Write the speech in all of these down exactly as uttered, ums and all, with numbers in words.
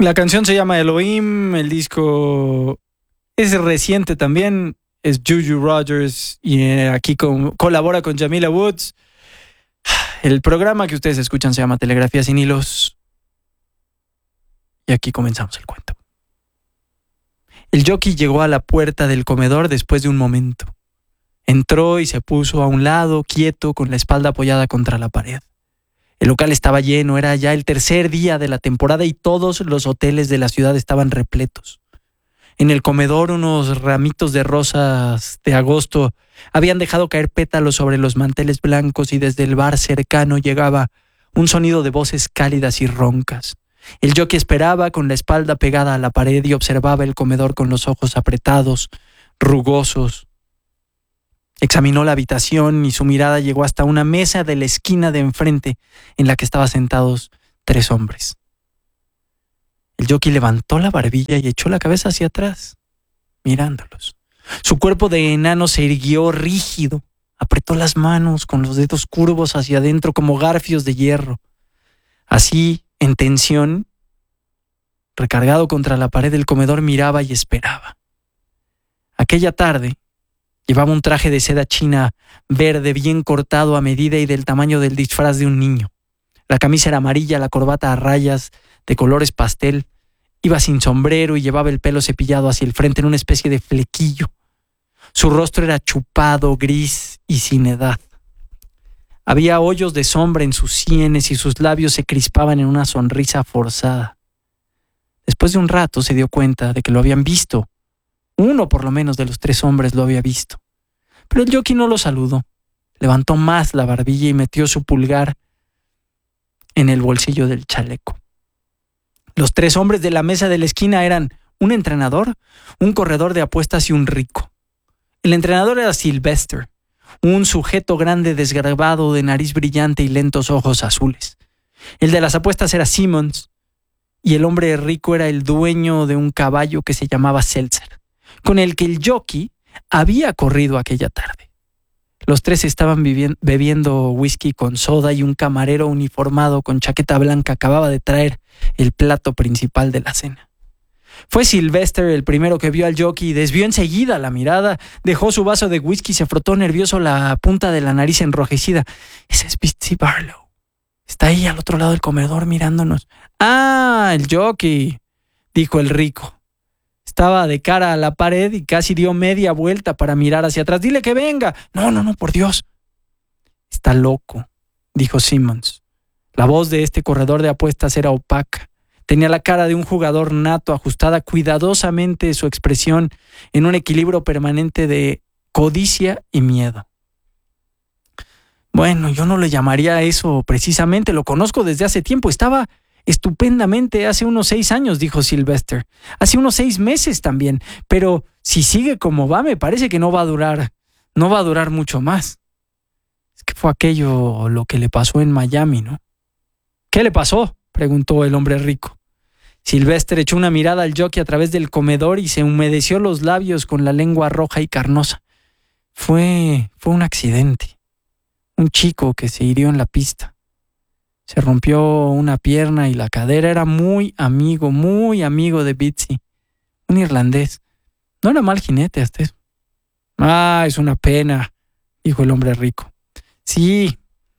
La canción se llama Elohim, el disco es reciente también, es Juju Rogers y aquí con, colabora con Jamila Woods. El programa que ustedes escuchan se llama Telegrafía sin hilos y aquí comenzamos el cuento. El jockey llegó a la puerta del comedor después de un momento. Entró y se puso a un lado, quieto, con la espalda apoyada contra la pared. El local estaba lleno, era ya el tercer día de la temporada y todos los hoteles de la ciudad estaban repletos. En el comedor unos ramitos de rosas de agosto habían dejado caer pétalos sobre los manteles blancos y desde el bar cercano llegaba un sonido de voces cálidas y roncas. El jockey esperaba con la espalda pegada a la pared y observaba el comedor con los ojos apretados, rugosos. Examinó la habitación y su mirada llegó hasta una mesa de la esquina de enfrente en la que estaban sentados tres hombres. El jockey levantó la barbilla y echó la cabeza hacia atrás, mirándolos. Su cuerpo de enano se irguió rígido, apretó las manos con los dedos curvos hacia adentro como garfios de hierro. Así, en tensión, recargado contra la pared del comedor, miraba y esperaba. Aquella tarde, llevaba un traje de seda china verde bien cortado a medida y del tamaño del disfraz de un niño. La camisa era amarilla, la corbata a rayas de colores pastel. Iba sin sombrero y llevaba el pelo cepillado hacia el frente en una especie de flequillo. Su rostro era chupado, gris y sin edad. Había hoyos de sombra en sus sienes y sus labios se crispaban en una sonrisa forzada. Después de un rato se dio cuenta de que lo habían visto. Uno por lo menos de los tres hombres lo había visto. Pero el jockey no lo saludó. Levantó más la barbilla y metió su pulgar en el bolsillo del chaleco. Los tres hombres de la mesa de la esquina eran un entrenador, un corredor de apuestas y un rico. El entrenador era Sylvester, un sujeto grande desgarbado de nariz brillante y lentos ojos azules. El de las apuestas era Simmons y el hombre rico era el dueño de un caballo que se llamaba Seltzer, con el que el jockey había corrido aquella tarde. Los tres estaban vivi- bebiendo whisky con soda y un camarero uniformado con chaqueta blanca acababa de traer el plato principal de la cena. Fue Sylvester el primero que vio al jockey y desvió enseguida la mirada, dejó su vaso de whisky y se frotó nervioso la punta de la nariz enrojecida. Ese es Bitsy Barlow. Está ahí al otro lado del comedor mirándonos. Ah, el jockey, dijo el rico. Estaba de cara a la pared y casi dio media vuelta para mirar hacia atrás. Dile que venga. No, no, no, por Dios. Está loco, dijo Simmons. La voz de este corredor de apuestas era opaca. Tenía la cara de un jugador nato, ajustada cuidadosamente su expresión en un equilibrio permanente de codicia y miedo. Bueno, yo no le llamaría a eso precisamente. Lo conozco desde hace tiempo. Estaba estupendamente hace unos seis años, dijo Sylvester. Hace unos seis meses también. Pero si sigue como va, me parece que no va a durar, no va a durar mucho más. Es que fue aquello lo que le pasó en Miami, ¿no? ¿Qué le pasó?, preguntó el hombre rico. Sylvester echó una mirada al jockey a través del comedor y se humedeció los labios con la lengua roja y carnosa. Fue, fue un accidente. Un chico que se hirió en la pista. Se rompió una pierna y la cadera. Era muy amigo, muy amigo de Bitsy. Un irlandés. No era mal jinete hasta eso. Ah, es una pena, dijo el hombre rico. Sí,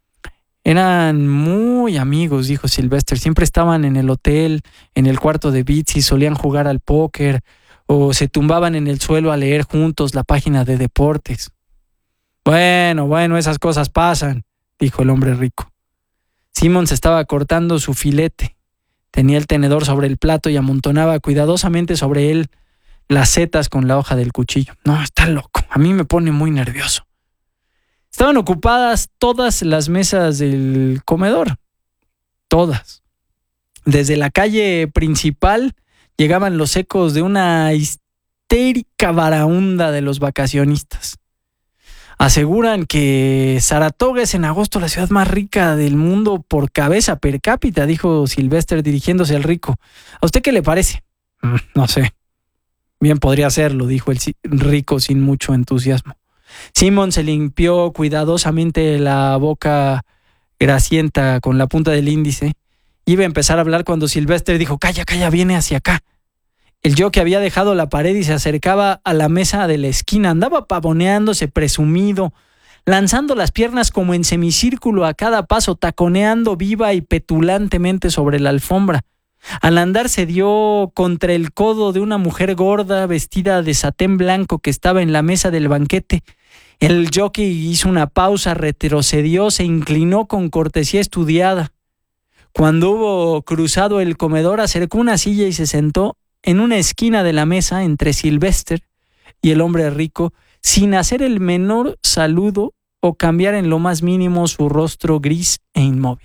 eran muy amigos, dijo Sylvester. Siempre estaban en el hotel, en el cuarto de Bitsy, solían jugar al póker o se tumbaban en el suelo a leer juntos la página de deportes. Bueno, bueno, esas cosas pasan, dijo el hombre rico. Simmons estaba cortando su filete. Tenía el tenedor sobre el plato y amontonaba cuidadosamente sobre él las setas con la hoja del cuchillo. No, está loco. A mí me pone muy nervioso. Estaban ocupadas todas las mesas del comedor. Todas. Desde la calle principal llegaban los ecos de una histérica baraúnda de los vacacionistas. Aseguran que Saratoga es en agosto la ciudad más rica del mundo por cabeza per cápita, dijo Sylvester dirigiéndose al rico. ¿A usted qué le parece? Mm, no sé. Bien podría serlo, dijo el rico sin mucho entusiasmo. Simon se limpió cuidadosamente la boca grasienta con la punta del índice Iba a empezar a hablar cuando Sylvester dijo: calla, calla, viene hacia acá. El jockey había dejado la pared y se acercaba a la mesa de la esquina. Andaba pavoneándose, presumido, lanzando las piernas como en semicírculo a cada paso, taconeando viva y petulantemente sobre la alfombra. Al andar se dio contra el codo de una mujer gorda vestida de satén blanco que estaba en la mesa del banquete. El jockey hizo una pausa, retrocedió, se inclinó con cortesía estudiada. Cuando hubo cruzado el comedor, acercó una silla y se sentó en una esquina de la mesa entre Sylvester y el hombre rico, sin hacer el menor saludo o cambiar en lo más mínimo su rostro gris e inmóvil.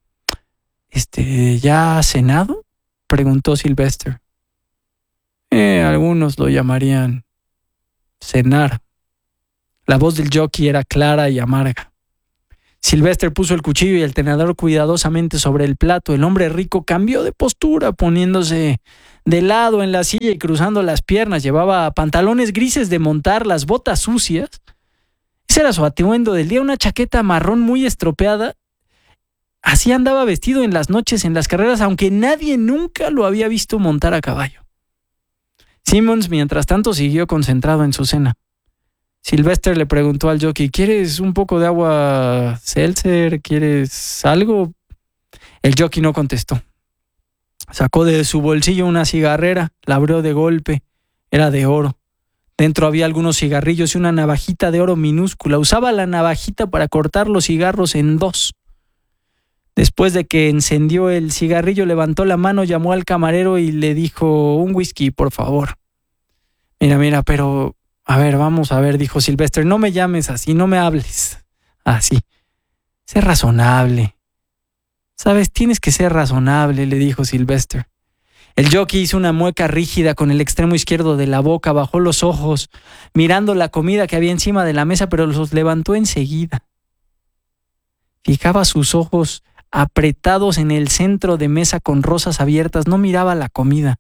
Este, ¿ya ha cenado?, preguntó Sylvester. Eh, algunos lo llamarían cenar. La voz del jockey era clara y amarga. Sylvester puso el cuchillo y el tenedor cuidadosamente sobre el plato. El hombre rico cambió de postura, poniéndose de lado en la silla y cruzando las piernas. Llevaba pantalones grises de montar, las botas sucias. Ese era su atuendo del día, una chaqueta marrón muy estropeada. Así andaba vestido en las noches en las carreras, aunque nadie nunca lo había visto montar a caballo. Simmons, mientras tanto, siguió concentrado en su cena. Sylvester le preguntó al jockey: ¿quieres un poco de agua seltzer? ¿Quieres algo? El jockey no contestó. Sacó de su bolsillo una cigarrera, la abrió de golpe. Era de oro. Dentro había algunos cigarrillos y una navajita de oro minúscula. Usaba la navajita para cortar los cigarros en dos. Después de que encendió el cigarrillo, levantó la mano, llamó al camarero y le dijo: un whisky, por favor. Mira, mira, pero... A ver, vamos a ver, dijo Sylvester. No me llames así, no me hables así. Sé razonable. Sabes, tienes que ser razonable, le dijo Sylvester. El jockey hizo una mueca rígida con el extremo izquierdo de la boca, bajó los ojos, mirando la comida que había encima de la mesa, pero los levantó enseguida. Fijaba sus ojos apretados en el centro de mesa con rosas abiertas, no miraba la comida.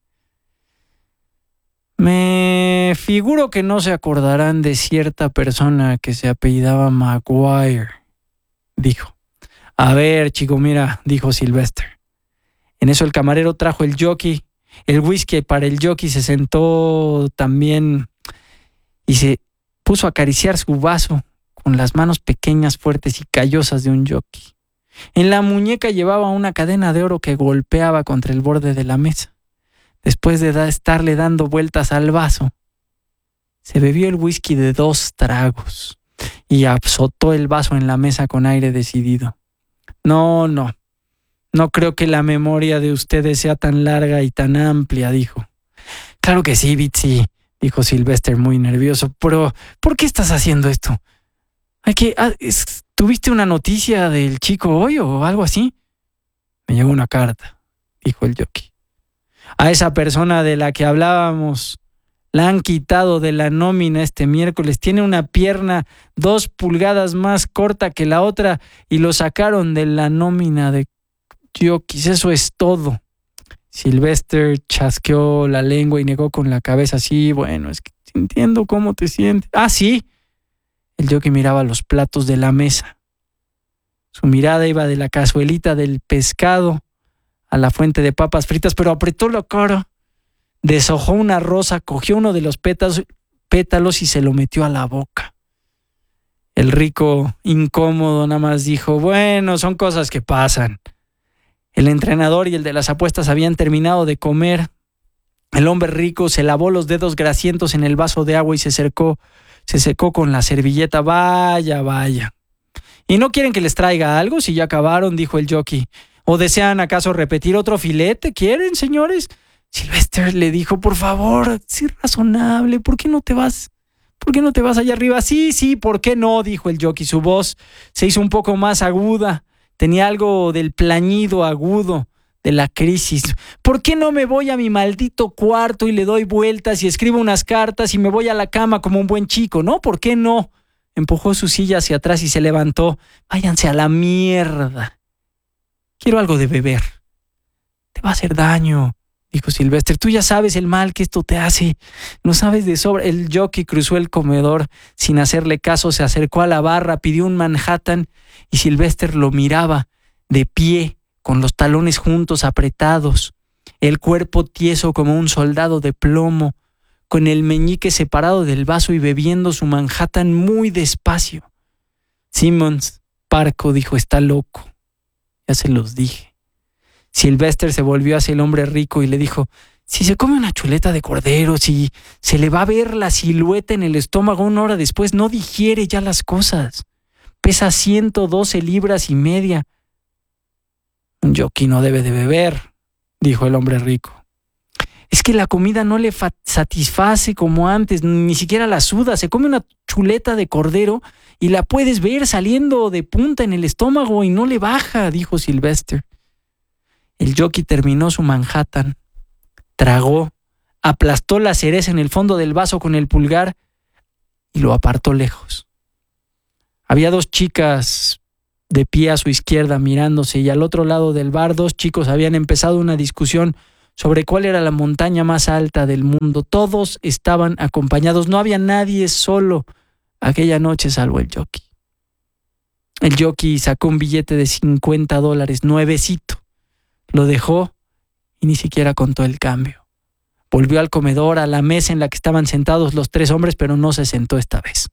Me figuro que no se acordarán de cierta persona que se apellidaba Maguire, dijo. A ver, chico, mira, dijo Sylvester. En eso el camarero trajo el jockey, el whisky para el jockey, se sentó también y se puso a acariciar su vaso con las manos pequeñas, fuertes y callosas de un jockey. En la muñeca llevaba una cadena de oro que golpeaba contra el borde de la mesa. Después de da- estarle dando vueltas al vaso, se bebió el whisky de dos tragos y azotó el vaso en la mesa con aire decidido. No, no, no creo que la memoria de ustedes sea tan larga y tan amplia, dijo. Claro que sí, Bitsy, dijo Sylvester muy nervioso, pero ¿por qué estás haciendo esto? Hay que, ah, es, ¿tuviste una noticia del chico hoy o algo así? Me llegó una carta, dijo el jockey. A esa persona de la que hablábamos la han quitado de la nómina este miércoles. Tiene una pierna dos pulgadas más corta que la otra y lo sacaron de la nómina de jockeys. Eso es todo. Sylvester chasqueó la lengua y negó con la cabeza. Sí, bueno, es que entiendo cómo te sientes. Ah, sí. El jockey miraba los platos de la mesa. Su mirada iba de la cazuelita del pescado a la fuente de papas fritas, pero apretó la cara, deshojó una rosa, cogió uno de los pétalos, pétalos y se lo metió a la boca. El rico, incómodo, nada más dijo: bueno, son cosas que pasan. El entrenador y el de las apuestas habían terminado de comer. El hombre rico se lavó los dedos grasientos en el vaso de agua y se secó, se secó con la servilleta. Vaya, vaya. ¿Y no quieren que les traiga algo si ya acabaron?, dijo el jockey. ¿O desean acaso repetir otro filete? ¿Quieren, señores? Sylvester le dijo: por favor, sé razonable, ¿por qué no te vas? ¿Por qué no te vas allá arriba? Sí, sí, ¿por qué no?, dijo el jockey. Su voz se hizo un poco más aguda. Tenía algo del plañido agudo de la crisis. ¿Por qué no me voy a mi maldito cuarto y le doy vueltas y escribo unas cartas y me voy a la cama como un buen chico? ¿No? ¿Por qué no? Empujó su silla hacia atrás y se levantó. Váyanse a la mierda. Quiero algo de beber. Te va a hacer daño, dijo Sylvester. Tú ya sabes el mal que esto te hace. No sabes de sobra. El jockey cruzó el comedor sin hacerle caso, se acercó a la barra, pidió un Manhattan y Sylvester lo miraba de pie con los talones juntos, apretados, el cuerpo tieso como un soldado de plomo, con el meñique separado del vaso y bebiendo su Manhattan muy despacio. Simmons, parco, dijo, está loco. Ya se los dije. Sylvester se volvió hacia el hombre rico y le dijo, si se come una chuleta de cordero, si se le va a ver la silueta en el estómago una hora después, no digiere ya las cosas. Pesa ciento doce libras y media. Un jockey no debe de beber, dijo el hombre rico. Es que la comida no le satisface como antes, ni siquiera la suda. Se come una chuleta de cordero y la puedes ver saliendo de punta en el estómago y no le baja, dijo Sylvester. El jockey terminó su Manhattan, tragó, aplastó la cereza en el fondo del vaso con el pulgar y lo apartó lejos. Había dos chicas de pie a su izquierda mirándose y al otro lado del bar dos chicos habían empezado una discusión sobre cuál era la montaña más alta del mundo. Todos estaban acompañados, no había nadie solo aquella noche salvo el jockey. El jockey sacó un billete de cincuenta dólares, nuevecito. Lo dejó y ni siquiera contó el cambio. Volvió al comedor, a la mesa en la que estaban sentados los tres hombres, pero no se sentó esta vez.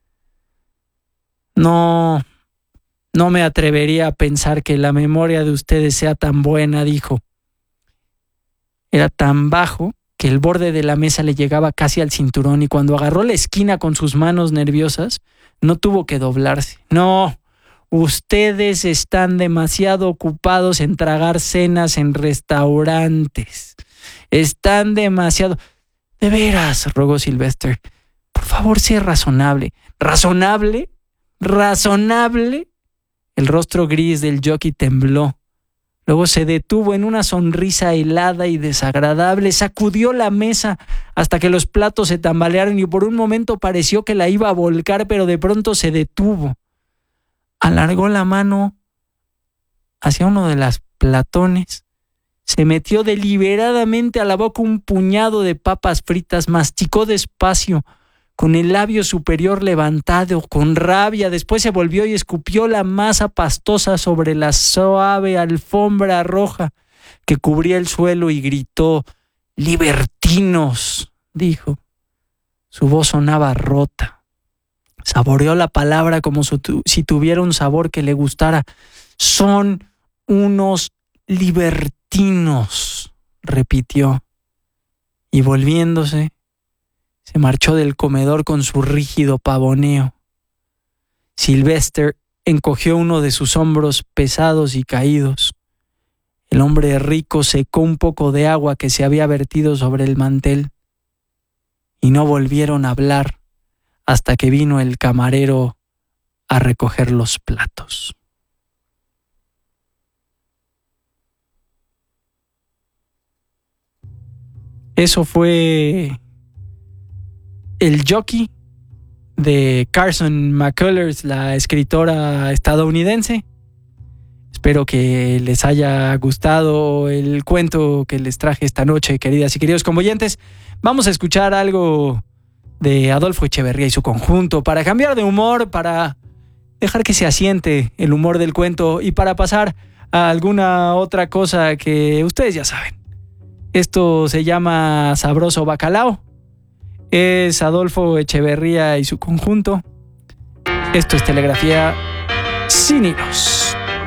No, no me atrevería a pensar que la memoria de ustedes sea tan buena, dijo. Era tan bajo que el borde de la mesa le llegaba casi al cinturón y cuando agarró la esquina con sus manos nerviosas, no tuvo que doblarse. No, ustedes están demasiado ocupados en tragar cenas en restaurantes. Están demasiado... De veras, rogó Sylvester. Por favor, sea razonable. ¿Razonable? ¿Razonable? El rostro gris del jockey tembló. Luego se detuvo en una sonrisa helada y desagradable, sacudió la mesa hasta que los platos se tambalearon y por un momento pareció que la iba a volcar, pero de pronto se detuvo. Alargó la mano hacia uno de los platones, se metió deliberadamente a la boca un puñado de papas fritas, masticó despacio, con el labio superior levantado, con rabia. Después se volvió y escupió la masa pastosa sobre la suave alfombra roja que cubría el suelo y gritó, «¡Libertinos!», dijo. Su voz sonaba rota. Saboreó la palabra como si tuviera un sabor que le gustara. «Son unos libertinos», repitió. Y volviéndose, se marchó del comedor con su rígido pavoneo. Sylvester encogió uno de sus hombros pesados y caídos. El hombre rico secó un poco de agua que se había vertido sobre el mantel y no volvieron a hablar hasta que vino el camarero a recoger los platos. Eso fue El jockey de Carson McCullers, la escritora estadounidense. Espero que les haya gustado el cuento que les traje esta noche, queridas y queridos convoyentes. Vamos a escuchar algo de Adolfo Echeverría y su conjunto para cambiar de humor, para dejar que se asiente el humor del cuento y para pasar a alguna otra cosa que ustedes ya saben. Esto se llama Sabroso Bacalao. Es Adolfo Echeverría y su conjunto. Esto es Telegrafía sin hilos.